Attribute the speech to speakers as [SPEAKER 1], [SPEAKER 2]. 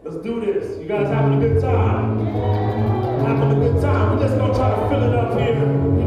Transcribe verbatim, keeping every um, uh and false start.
[SPEAKER 1] Let's do this. You guys having a good time? Having a good time. We're just gonna try to fill it up here.